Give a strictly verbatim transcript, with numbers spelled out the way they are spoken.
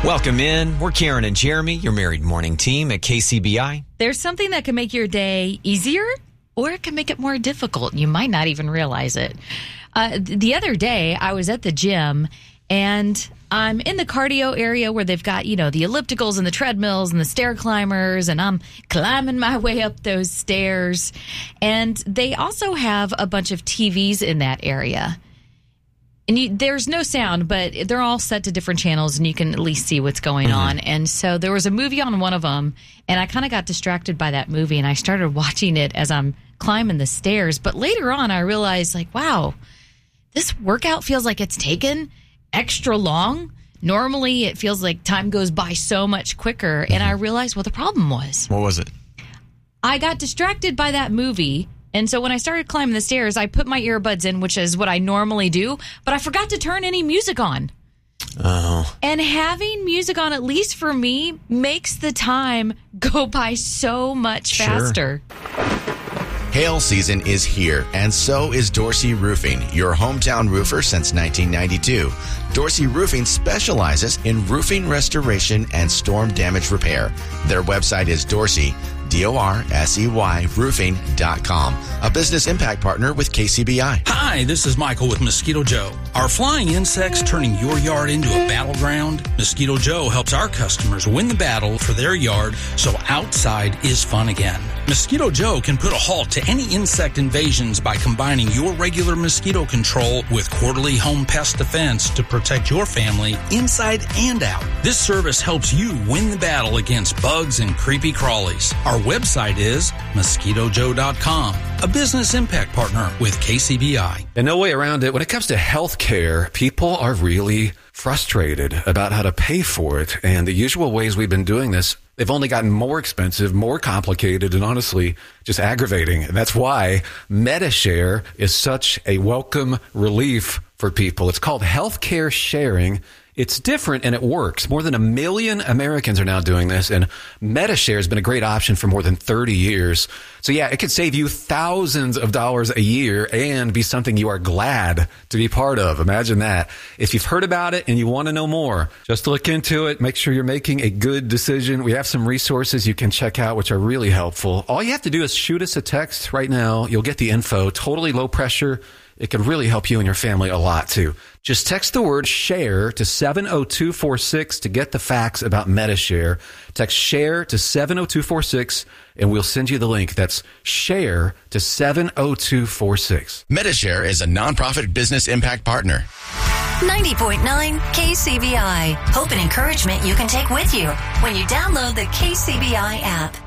Welcome in. We're Karen and Jeremy, your married morning team at K C B I. There's something that can make your day easier, or it can make it more difficult. You might not even realize it. Uh, the other day, I was at the gym, and I'm in the cardio area where they've got, you know, the ellipticals and the treadmills and the stair climbers, and I'm climbing my way up those stairs. And they also have a bunch of T Vs in that area. And you, there's no sound, but they're all set to different channels, and you can at least see what's going mm-hmm. on. And so there was a movie on one of them, and I kind of got distracted by that movie, and I started watching it as I'm climbing the stairs. But later on, I realized, like, wow, this workout feels like it's taken extra long. Normally, it feels like time goes by so much quicker. Mm-hmm. And I realized what the problem was. What was it? I got distracted by that movie. And so when I started climbing the stairs, I put my earbuds in, which is what I normally do, but I forgot to turn any music on. Oh. And having music on, at least for me, makes the time go by so much faster. Sure. Hail season is here, and so is Dorsey Roofing, your hometown roofer since nineteen ninety-two. Dorsey Roofing specializes in roofing restoration and storm damage repair. Their website is Dorsey, D O R S E Y, roofing dot com, a business impact partner with K C B I. Hi, this is Michael with Mosquito Joe. Are flying insects turning your yard into a battleground? Mosquito Joe helps our customers win the battle for their yard so outside is fun again. Mosquito Joe can put a halt to any insect invasions by combining your regular mosquito control with quarterly home pest defense to protect your family inside and out. This service helps you win the battle against bugs and creepy crawlies. Our website is mosquito joe dot com, a business impact partner with K C B I. And no way around it. When it comes to health care, people are really frustrated about how to pay for it. And the usual ways we've been doing this, they've only gotten more expensive, more complicated, and honestly, just aggravating. And that's why Medi-Share is such a welcome relief for people. It's called healthcare sharing. It's different and it works. More than a million Americans are now doing this, and Medi-Share has been a great option for more than thirty years. So yeah, it could save you thousands of dollars a year and be something you are glad to be part of. Imagine that. If you've heard about it and you want to know more, just look into it. Make sure you're making a good decision. We have some resources you can check out, which are really helpful. All you have to do is shoot us a text right now. You'll get the info. Totally low pressure. It could really help you and your family a lot, too. Just text the word SHARE to seven oh two four six to get the facts about Medi-Share. Text SHARE to seven oh two four six, and we'll send you the link. That's SHARE to seven oh two four six. Medi-Share is a nonprofit business impact partner. ninety point nine K C B I. Hope and encouragement you can take with you when you download the K C B I app.